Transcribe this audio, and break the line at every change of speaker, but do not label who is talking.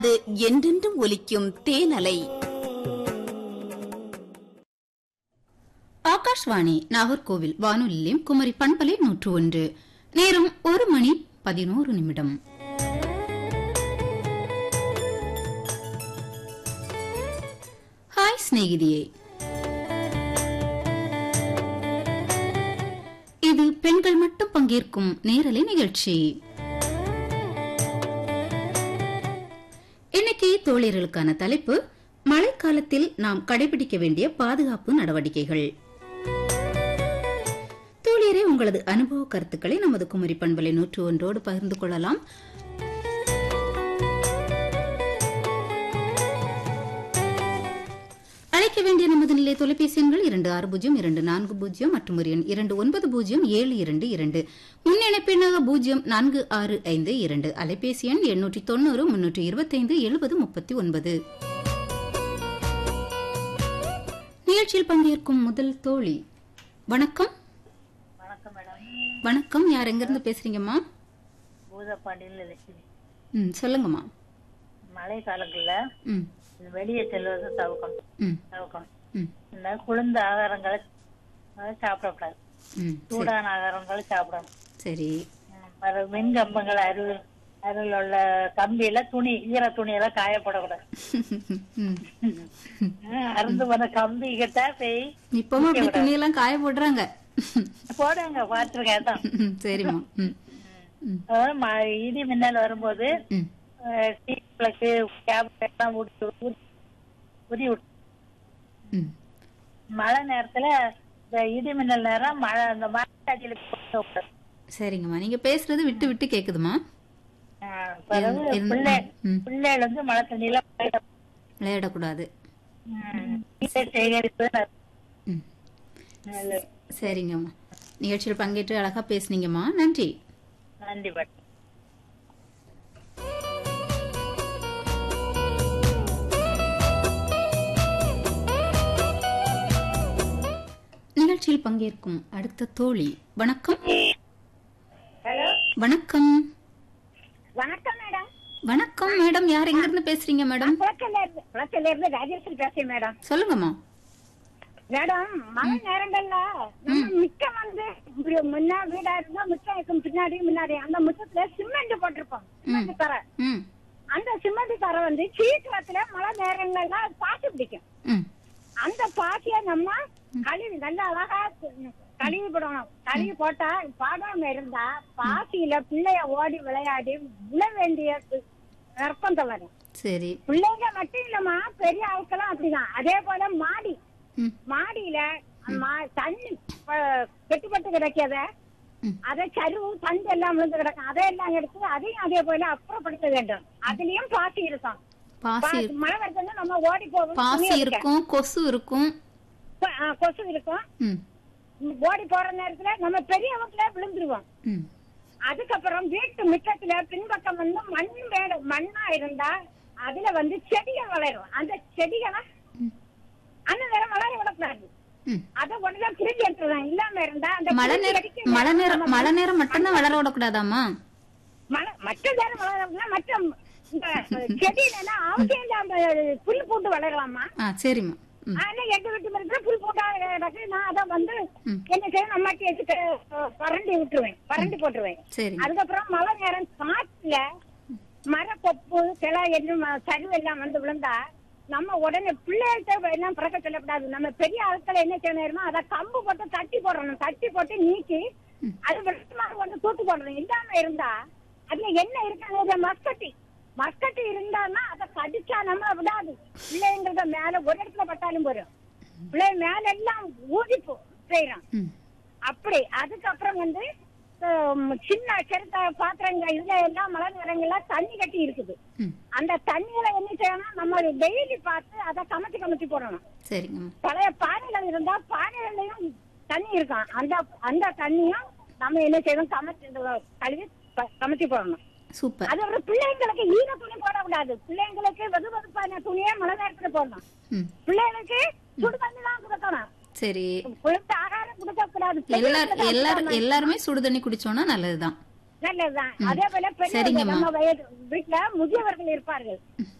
அது என்றென்றும் ஒலிக்கும் தேனலை.
ஆகாஷ்வாணி நாகர்கோவில் வானொலி நிலையம் குமரி பண்பலை 101. நேரம் 1:11. ஹாய் சிநேகிதியே, இது பெண்கள் மட்டும் பங்கேற்கும் நேரலை நிகழ்ச்சி. இன்னைக்கு தோழியர்களுக்கான தலைப்பு மழைக்காலத்தில் நாம் கடைபிடிக்க வேண்டிய பாதுகாப்பு நடவடிக்கைகள். தோழியரே, உங்களது அனுபவ கருத்துக்களை நமது குமரி பண்பலை 101 பகிர்ந்து கொள்ளலாம். அழைக்க வேண்டிய நமது நிலை தொலைபேசி எண்கள் 260240 மற்றும் ஒரு எண் 290722. முன்னிணைப்பினாக 0465. அலைபேசி எண் 890 325 7039. நிகழ்ச்சியில் பங்கேற்கும் முதல் தோழி. வணக்கம்.
வணக்கம் மேடம்.
வணக்கம், யார் எங்கிருந்து பேசுறீங்கம்மா?
பூதப்பாண்டியில்
சொல்லுங்கம்மா.
மழை காலங்கள்ல வெளியே செல்வது தவிர்க்கணும். இந்த குளிர்ந்த ஆகாரங்களை சாப்பிடக்கூடாது. சூடான ஆகாரங்களை சாப்பிடணும்.
சரி.
மின்கம்பங்கள் அருகில் உள்ள கம்பியில ஈர துணியெல்லாம் காயப்படக்கூடாது. அருந்து போன கம்பி கிட்ட போய்
இப்பவும் அப்படி துணியெல்லாம் காய போடுறாங்க.
போடுங்க, பார்த்துருக்கேன் தான்.
சரிம்மா.
இடி மின்னல் வரும்போது மழை நேரத்துல இடி மின்னல் நேரம் மழை அந்த மழை.
சரிங்கம்மா, நீங்க பேசுறது விட்டு விட்டு கேக்குதுமா.
பிள்ளைகள் வந்து மழை தண்ணியில
விளையாடக்கூடாது. சரிங்கம்மா, நிகழ்ச்சியில் பங்கேற்று அழகா பேசுனீங்கம்மா. நன்றி.
நன்றி பட்.
நிகழ்ச்சியில் பங்கேற்கும் அடுத்த தோழி. வணக்கம். வணக்கம்.
வணக்கம் மேடம்.
வணக்கம் மேடம், யார் எங்க இருந்து பேசுறீங்க மேடம்?
ராஜேஸ்வரி பேசுறேன் மேடம்.
சொல்லுங்கம்மா.
மேடம், மழை நேரங்கள்ல மிச்சம் வந்து முன்னா வீடா இருந்தா மிச்சம் இருக்கும், முன்னாடி அந்த முற்றத்துல சிமெண்ட் போட்டிருப்போம். சிமெண்ட் தர, அந்த சிமெண்ட் தர வந்து சீக்கிரத்துல மழை நேரங்கள்ல பாசி பிடிக்கும். அந்த பாசிய நம்ம கழுவி நல்லா அழகா கழுவி போடணும். கழுவி போட்டா பாடாம இருந்தா பாசியில பிள்ளைய ஓடி விளையாடி விழ வேண்டிய நிர்பந்தம் வரும்.
சரி.
பிள்ளைங்க மட்டும் இல்லம்மா, பெரிய ஆட்களும் அப்படிதான். அதே போல மாடியில தண்ணி கெட்டுப்பட்டு கிடைக்காத அதை சருவு தண்டு எல்லாம் விழுந்து கிடக்கும். அதையெல்லாம் எடுத்து அதையும் அதே போல அப்புறப்படுத்த வேண்டும். அதுலயும் பாசி இருக்கும். மழை வருதுன்னு நம்ம ஓடி போவோம்.
பாசி இருக்கும், கொசு இருக்கும்.
கொசு இருக்கும். ஓடி போற நேரத்துல நம்ம பெரியவங்கள விழுந்துருவோம். அதுக்கப்புறம் வீட்டு முற்றத்துல பின்பக்கம் வந்து மண்ணா இருந்தா அதுல வந்து செடிகள் வளரும். அந்த செடிகளை அந்த நேரம் வளர விடக்கூடாது. அதை ஒண்ணுதான் திருப்பி எடுத்துருவாங்க. இல்லாம இருந்தா அந்த
மழை நேரம் மட்டும்தான் வளர விடக்கூடாதாமா?
மற்ற நேரம் வளர மற்ற செடியில அவசியம் இல்லாம புல் போட்டு வளரலாமா?
சரிம்மா.
எங்க வீட்டு மரத்துல புல் போட்டா நான் அதை வந்து என்ன செய்ய அம்மாட்டி வச்சுட்டு பரண்டி போட்டுருவேன். அதுக்கப்புறம் மழை நேரம் காட்டுல மரப்பொப்பு கிளை எல்லாம் சரிவு எல்லாம் வந்து விழுந்தா நம்ம உடனே பிள்ளைகள்கிட்ட எல்லாம் பிறக்க சொல்லக்கூடாது. நம்ம பெரிய ஆட்கள் என்ன செய்யணுமோ அதை கம்பு போட்டு தட்டி போடணும். தட்டி போட்டு நீக்கி அது வெள்ளமாக கொண்டு தூத்து போடணும். இல்லாம இருந்தா அதுல என்ன இருக்காங்க மஸ்கட்டி இருந்தான்னா அதை கடிச்சா நம்ம விடாது. பிள்ளைங்கிறத மேல ஒரு இடத்துல பட்டாலும் போறோம். பிள்ளை மேல எல்லாம் ஊதி செய்யறோம். அப்படி அதுக்கப்புறம் வந்து சின்ன சிறுத்த பாத்திரங்கள் இதுல எல்லாம் மழை நேரங்கள்ல தண்ணி கட்டி இருக்குது. அந்த தண்ணியில என்ன செய்யணும், நம்ம டெய்லி பார்த்து அதை கமத்தி போடணும். பழைய பானைகள் இருந்தா பானைகள்லயும் தண்ணி இருக்கும். அந்த தண்ணியும் நம்ம என்ன செய்யணும், கழுவி கமத்தி போடணும். அதோட பிள்ளைங்களுக்கு ஈர துணி போடக்கூடாது. பிள்ளைங்களுக்கு வெதுவெதுப்பான துணியே மழை நேரத்துல போடணும். பிள்ளைங்களுக்கு சுடு தண்ணி தான் கொடுக்கணும்.
சரி.
குளிர்ந்த ஆகாரம் கொடுக்க கூடாது.
எல்லாருமே சுடு தண்ணி குடிச்சோம்னா நல்லதுதான்.
நல்லதுதான். அதே போல பெரியவர்கள்
சரிங்கம்மா.
நம்ம வீட்டுல முதியவர்கள் இருப்பார்கள்.